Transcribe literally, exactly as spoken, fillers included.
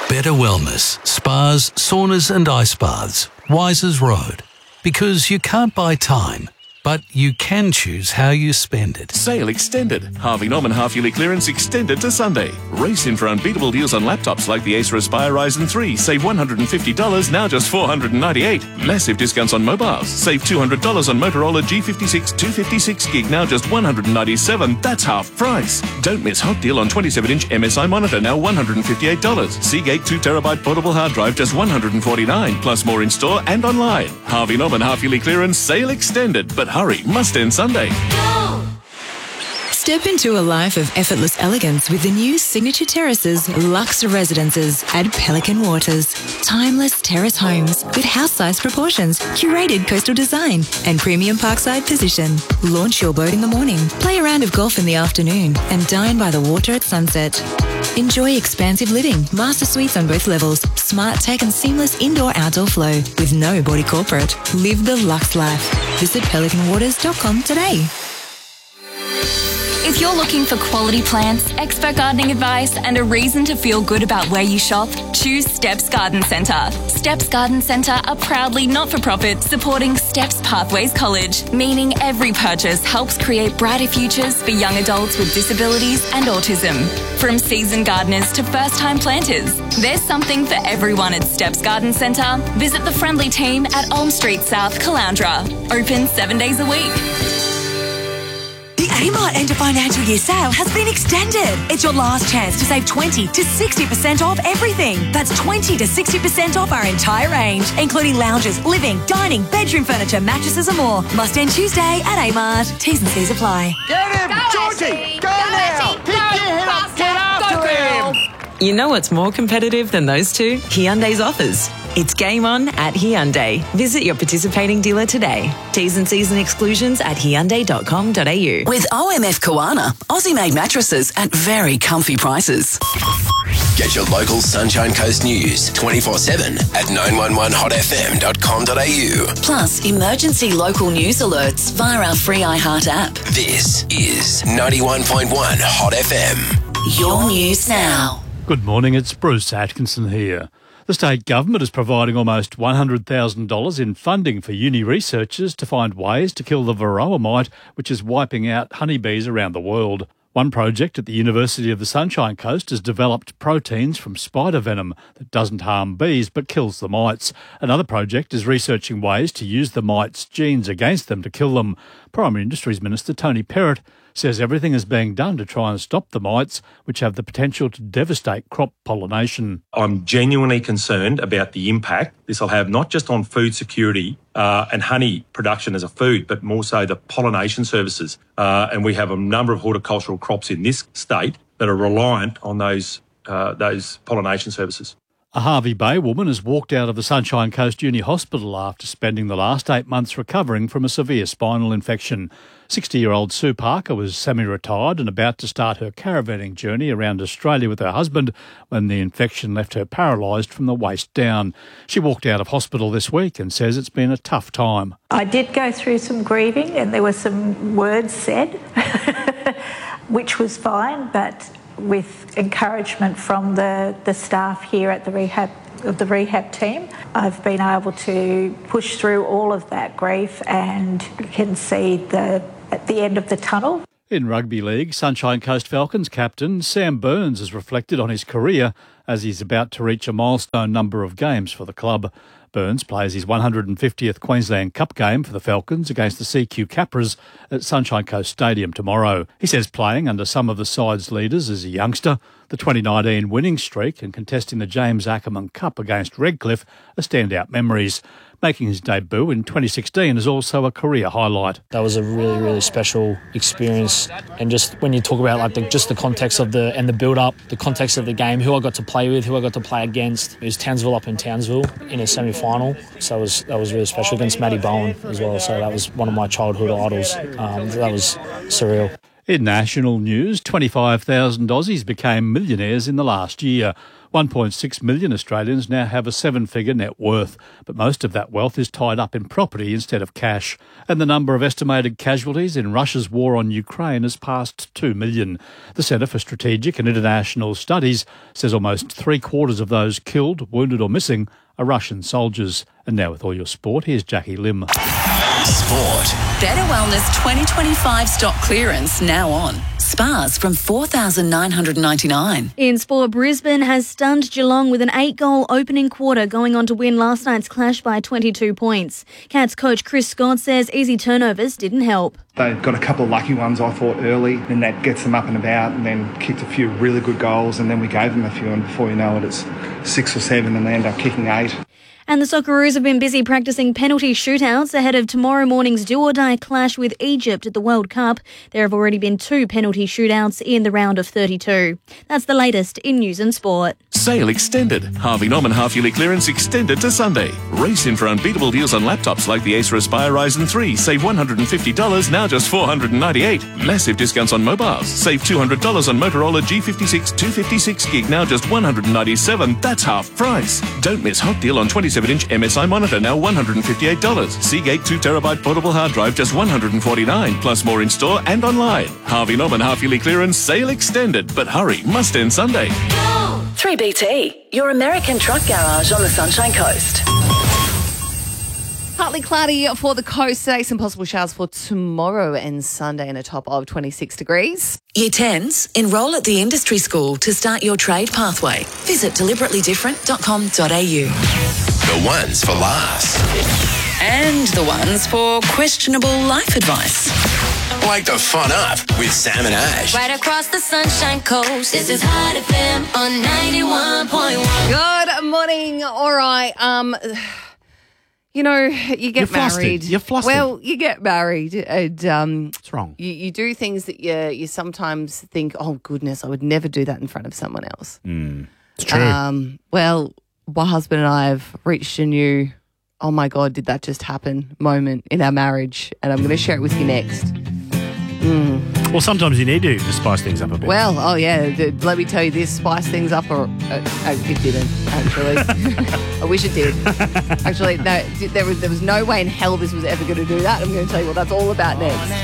Better wellness, spas, saunas and ice baths. Wisers Road. Because you can't buy time, but you can choose how you spend it. Sale extended. Harvey Norman half-yearly clearance extended to Sunday. Race in for unbeatable deals on laptops like the Acer Aspire Ryzen three. Save one hundred fifty dollars, now just four hundred ninety-eight dollars. Massive discounts on mobiles. Save two hundred dollars on Motorola G fifty-six two fifty-six gig, now just one hundred ninety-seven dollars. That's half price. Don't miss hot deal on twenty-seven inch M S I monitor, now one hundred fifty-eight dollars. Seagate two terabyte portable hard drive, just one hundred forty-nine dollars. Plus more in store and online. Harvey Norman half-yearly clearance, sale extended. But hurry, must end Sunday. Step into a life of effortless elegance with the new Signature Terraces Luxe Residences at Pelican Waters. Timeless terrace homes with house-sized proportions, curated coastal design and premium parkside position. Launch your boat in the morning, play a round of golf in the afternoon and dine by the water at sunset. Enjoy expansive living, master suites on both levels, smart tech and seamless indoor-outdoor flow with no body corporate. Live the luxe life. Visit pelican waters dot com today. If you're looking for quality plants, expert gardening advice and a reason to feel good about where you shop, choose Steps Garden Centre. Steps Garden Centre are proudly not-for-profit, supporting Steps Pathways College, meaning every purchase helps create brighter futures for young adults with disabilities and autism. From seasoned gardeners to first-time planters, there's something for everyone at Steps Garden Centre. Visit the friendly team at Elm Street South, Caloundra. Open seven days a week. The Amart end of financial year sale has been extended. It's your last chance to save twenty to sixty percent off everything. That's twenty to sixty percent off our entire range, including lounges, living, dining, bedroom furniture, mattresses and more. Must end Tuesday at Amart. T's and C's apply. Get him! Go, Georgie! Ashley. Go, Go, now! Ashley. Pick Go, your head up! Get after Go, girl. him! You know what's more competitive than those two? Hyundai's offers. It's game on at Hyundai. Visit your participating dealer today. T's and C's and exclusions at hyundai dot com dot a u. With O M F Koana, Aussie-made mattresses at very comfy prices. Get your local Sunshine Coast news twenty-four seven at nine one one hot f m dot com dot a u. Plus, emergency local news alerts via our free iHeart app. This is ninety-one point one Hot F M. Your news now. Good morning, it's Bruce Atkinson here. The state government is providing almost one hundred thousand dollars in funding for uni researchers to find ways to kill the varroa mite, which is wiping out honeybees around the world. One project at the University of the Sunshine Coast has developed proteins from spider venom that doesn't harm bees but kills the mites. Another project is researching ways to use the mites' genes against them to kill them. Primary Industries Minister Tony Perrott says everything is being done to try and stop the mites, which have the potential to devastate crop pollination. I'm genuinely concerned about the impact this will have not just on food security uh, and honey production as a food, but more so the pollination services. Uh, and we have a number of horticultural crops in this state that are reliant on those uh, those pollination services. A Hervey Bay woman has walked out of the Sunshine Coast Uni Hospital after spending the last eight months recovering from a severe spinal infection. sixty-year-old Sue Parker was semi-retired and about to start her caravanning journey around Australia with her husband when the infection left her paralysed from the waist down. She walked out of hospital this week and says it's been a tough time. I did go through some grieving and there were some words said, which was fine, but with encouragement from the, the staff here at the rehab of the rehab team, I've been able to push through all of that grief and can see the at the end of the tunnel. In rugby league, Sunshine Coast Falcons captain Sam Burns has reflected on his career as he's about to reach a milestone number of games for the club. Burns plays his one hundred fiftieth Queensland Cup game for the Falcons against the C Q Capras at Sunshine Coast Stadium tomorrow. He says playing under some of the side's leaders as a youngster, the twenty nineteen winning streak and contesting the James Ackerman Cup against Redcliffe are standout memories. Making his debut in twenty sixteen is also a career highlight. That was a really, really special experience. And just when you talk about like the, just the context of the and the build-up, the context of the game, who I got to play with, who I got to play against. It was Townsville up in Townsville in a semi-final. So it was, that was really special against Matty Bowen as well. So that was one of my childhood idols. Um, that was surreal. In national news, twenty-five thousand Aussies became millionaires in the last year. one point six million Australians now have a seven-figure net worth, but most of that wealth is tied up in property instead of cash. And the number of estimated casualties in Russia's war on Ukraine has passed two million. The Centre for Strategic and International Studies says almost three-quarters of those killed, wounded or missing are Russian soldiers. And now with all your sport, here's Jackie Lim. Sport. Better Wellness twenty twenty-five stock clearance now on. Spas from four thousand nine hundred ninety-nine dollars. In sport, Brisbane has stunned Geelong with an eight-goal opening quarter, going on to win last night's clash by twenty-two points. Cats coach Chris Scott says easy turnovers didn't help. They got a couple of lucky ones, I thought, early, and that gets them up and about, and then kicked a few really good goals, and then we gave them a few, and before you know it, it's six or seven, and they end up kicking eight. And the Socceroos have been busy practicing penalty shootouts ahead of tomorrow morning's do-or-die clash with Egypt at the World Cup. There have already been two penalty shootouts in the round of thirty-two. That's the latest in news and sport. Sale extended. Harvey Norman half-yearly clearance extended to Sunday. Race in for unbeatable deals on laptops like the Acer Aspire Ryzen three. Save one hundred fifty dollars, now just four hundred ninety-eight dollars. Massive discounts on mobiles. Save two hundred dollars on Motorola G fifty-six two fifty-six gig, now just one hundred ninety-seven dollars. That's half price. Don't miss hot deal on twenty-seven inch M S I monitor, now one hundred fifty-eight dollars. Seagate two terabyte portable hard drive, just one hundred forty-nine dollars. Plus more in store and online. Harvey Norman half-yearly clearance sale extended. But hurry, must end Sunday. three B T, your American truck garage on the Sunshine Coast. Partly cloudy for the coast today. Some possible showers for tomorrow and Sunday and a top of twenty-six degrees. Year tens, enrol at the industry school to start your trade pathway. Visit deliberately different dot com dot a u. The ones for laughs. And the ones for questionable life advice. Wake the fun up with Sam and Ash. Right across the Sunshine Coast, this is Hot F M on ninety-one point one. Good morning. All right. Um, you know, you get You're flustered. married. You're flustered. Well, you get married, and um, what's wrong? You, you do things that you you sometimes think, oh goodness, I would never do that in front of someone else. Mm, it's true. Um, well, my husband and I have reached a new, oh my God, did that just happen moment in our marriage, and I'm going to share it with you next. Mm. Well, sometimes you need to, to spice things up a bit. Well, oh yeah, d- let me tell you this, spice things up, or uh, uh, it didn't, actually. I wish it did. Actually, no, there was, there was no way in hell this was ever going to do that. I'm going to tell you what that's all about next.